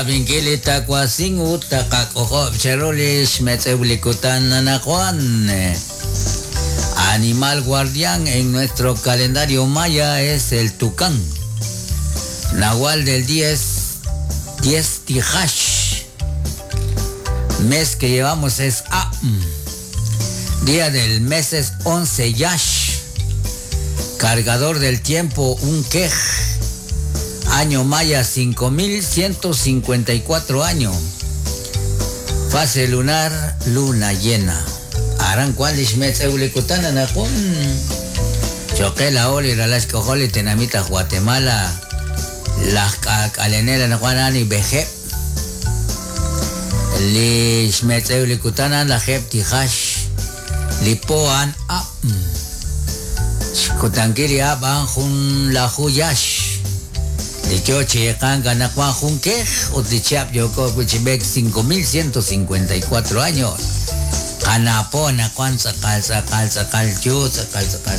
Bingkili takwasin utakakoko cherolis metzeulicutan nanajuan. Animal guardián en nuestro calendario maya es el tucán. Nahual del 10 Tijash. Mes que llevamos es Día del mes es 11 Yash. Cargador del tiempo un Quej. Año maya 5154 años. Fase lunar, luna llena. Aran cualish metz eulicutana nakun. Choquela oli ralas cojoli tenamita Guatemala. Las calenela nakuanani beje. Lish metz eulicutana la jep tijash. Lipoan Kutankiri banjun la huyash. Dicho checan gana Juan Junque o de Chap Yoko Wichibek 5154 años. Canapona, Juan Sacal, Sacal, Sacal, Chu, Sacal, Sacal,